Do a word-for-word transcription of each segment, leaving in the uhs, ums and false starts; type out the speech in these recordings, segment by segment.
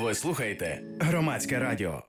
Ви слухаєте Громадське радіо.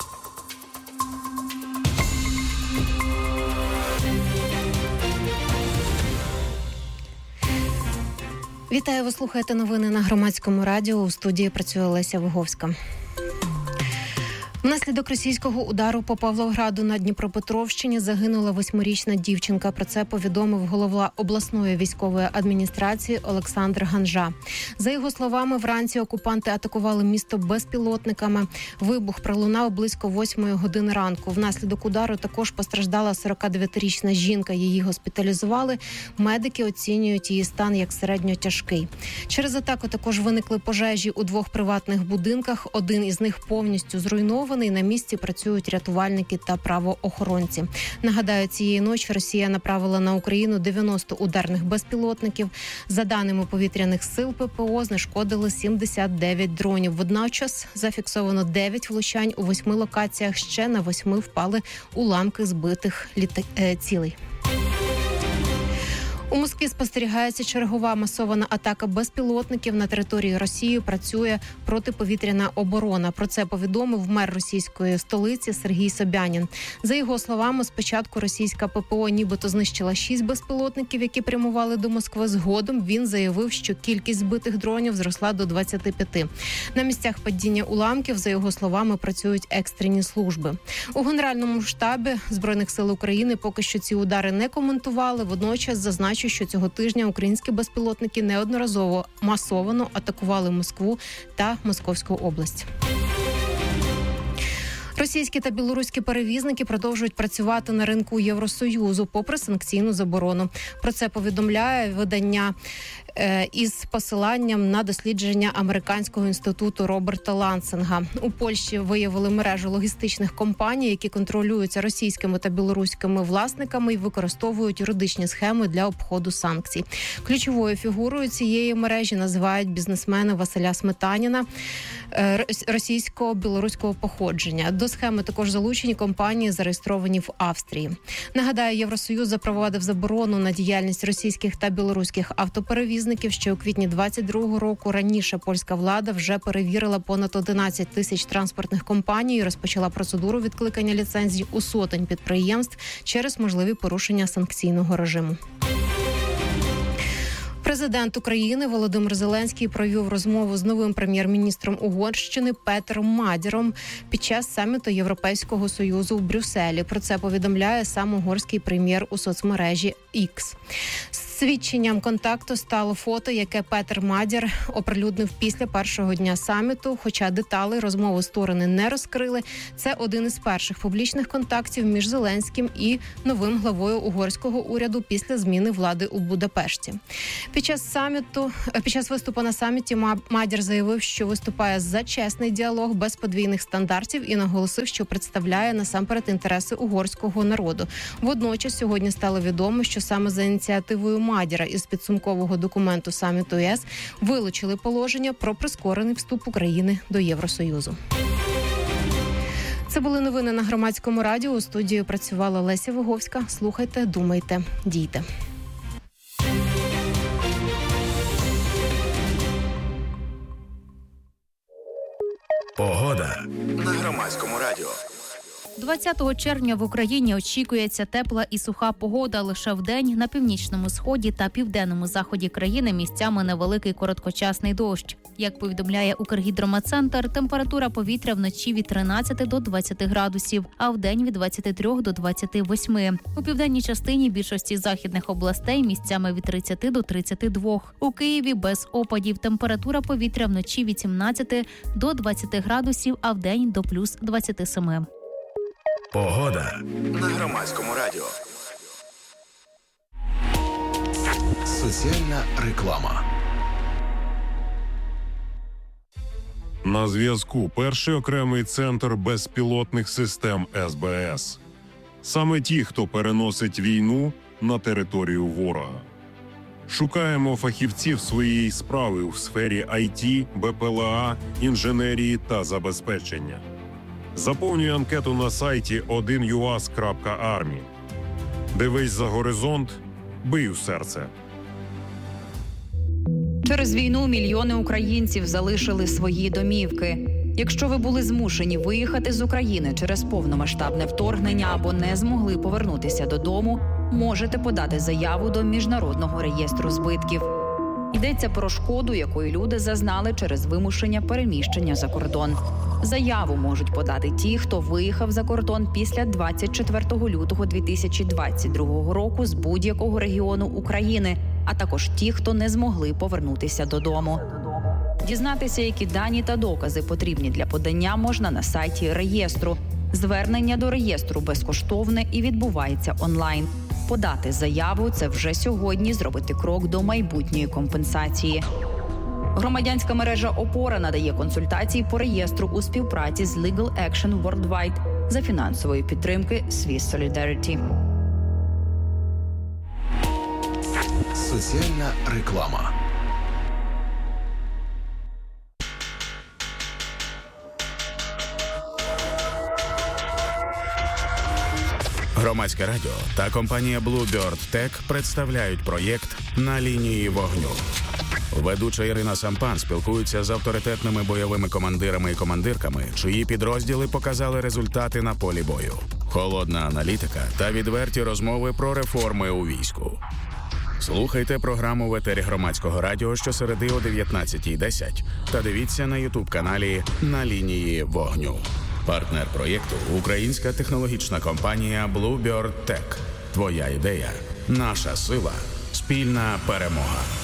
Вітаю, ви слухаєте новини на Громадському радіо. У студії працює Леся Виговська. Внаслідок російського удару по Павлограду на Дніпропетровщині загинула восьмирічна дівчинка. Про це повідомив голова обласної військової адміністрації Олександр Ганжа. За його словами, вранці окупанти атакували місто безпілотниками. Вибух пролунав близько восьмої години ранку. Внаслідок удару також постраждала сорокадев'ятирічна жінка. Її госпіталізували. Медики оцінюють її стан як середньо тяжкий. Через атаку також виникли пожежі у двох приватних будинках. Один із них повністю зруйнований. На місці працюють рятувальники та правоохоронці. Нагадаю, цієї ночі Росія направила на Україну дев'яносто ударних безпілотників. За даними повітряних сил ППО, знешкодили сімдесят дев'ять дронів. Водночас зафіксовано дев'ять влучань у восьми локаціях. Ще на восьми впали уламки збитих літа... е, цілей. У Москві спостерігається чергова масована атака безпілотників. На території Росії працює протиповітряна оборона. Про це повідомив мер російської столиці Сергій Собянін. За його словами, спочатку російська ППО нібито знищила шість безпілотників, які прямували до Москви. Згодом він заявив, що кількість збитих дронів зросла до двадцяти п'яти. На місцях падіння уламків, за його словами, працюють екстрені служби. У Генеральному штабі Збройних сил України поки що ці удари не коментували. Водночас зазначили, що цього тижня українські безпілотники неодноразово масовано атакували Москву та Московську область. Російські та білоруські перевізники продовжують працювати на ринку Євросоюзу попри санкційну заборону. Про це повідомляє видання е, із посиланням на дослідження Американського інституту Роберта Лансинга. У Польщі виявили мережу логістичних компаній, які контролюються російськими та білоруськими власниками і використовують юридичні схеми для обходу санкцій. Ключовою фігурою цієї мережі називають бізнесмена Василя Сметаніна е, російського білоруського походження. До схеми також залучені компанії, зареєстровані в Австрії. Нагадаю, Євросоюз запровадив заборону на діяльність російських та білоруських автоперевізників. Ще у квітні двадцять другого року раніше польська влада вже перевірила понад одинадцять тисяч транспортних компаній і розпочала процедуру відкликання ліцензій у сотень підприємств через можливі порушення санкційного режиму. Президент України Володимир Зеленський провів розмову з новим прем'єр-міністром Угорщини Петером Мадяром під час саміту Європейського Союзу в Брюсселі. Про це повідомляє сам угорський прем'єр у соцмережі X. Свідченням контакту стало фото, яке Петер Мадяр оприлюднив після першого дня саміту, хоча деталі розмови сторони не розкрили. Це один із перших публічних контактів між Зеленським і новим главою угорського уряду після зміни влади у Будапешті. Під час саміту, під час виступу на саміті Мадяр заявив, що виступає за чесний діалог без подвійних стандартів і наголосив, що представляє насамперед інтереси угорського народу. Водночас сьогодні стало відомо, що саме за ініціативою Мадяра із підсумкового документу саміту ЄС вилучили положення про прискорений вступ України до Євросоюзу. Це були новини на Громадському радіо. У студії працювала Леся Виговська. Слухайте, думайте, дійте. Погода на Громадському радіо. двадцятого червня в Україні очікується тепла і суха погода. Лише вдень на північному сході та південному заході країни місцями невеликий короткочасний дощ. Як повідомляє Укргідрометцентр, температура повітря вночі від тринадцяти до двадцяти градусів, а вдень від двадцяти трьох до двадцяти восьми. У південній частині більшості західних областей місцями від тридцяти до тридцяти двох. У Києві без опадів температура повітря вночі від сімнадцяти до двадцяти градусів, а вдень до плюс двадцяти семи. Погода на Громадському радіо. Соціальна реклама. На зв'язку перший окремий центр безпілотних систем ес бе ес. Саме ті, хто переносить війну на територію ворога. Шукаємо фахівців своєї справи у сфері ай ті, бе пе ел а, інженерії та забезпечення. Заповнюй анкету на сайті один ю ас крапка армі. Дивись за горизонт, бий у серце. Через війну мільйони українців залишили свої домівки. Якщо ви були змушені виїхати з України через повномасштабне вторгнення або не змогли повернутися додому, можете подати заяву до Міжнародного реєстру збитків. Йдеться про шкоду, якої люди зазнали через вимушення переміщення за кордон. Заяву можуть подати ті, хто виїхав за кордон після двадцять четвертого лютого дві тисячі двадцять другого року з будь-якого регіону України, а також ті, хто не змогли повернутися додому. Дізнатися, які дані та докази потрібні для подання, можна на сайті реєстру. Звернення до реєстру безкоштовне і відбувається онлайн. Подати заяву – це вже сьогодні зробити крок до майбутньої компенсації. Громадянська мережа «Опора» надає консультації по реєстру у співпраці з Legal Action Worldwide за фінансової підтримки Swiss Solidarity. Соціальна реклама. Громадське радіо та компанія Bluebird Tech представляють проєкт «На лінії вогню». Ведуча Ірина Сампан спілкується з авторитетними бойовими командирами і командирками, чиї підрозділи показали результати на полі бою. Холодна аналітика та відверті розмови про реформи у війську. Слухайте програму в етері Громадського радіо щосереди о дев'ятнадцятій десять та дивіться на ютуб-каналі «На лінії вогню». Партнер проєкту – українська технологічна компанія Bluebird Tech. Твоя ідея – наша сила. Спільна перемога.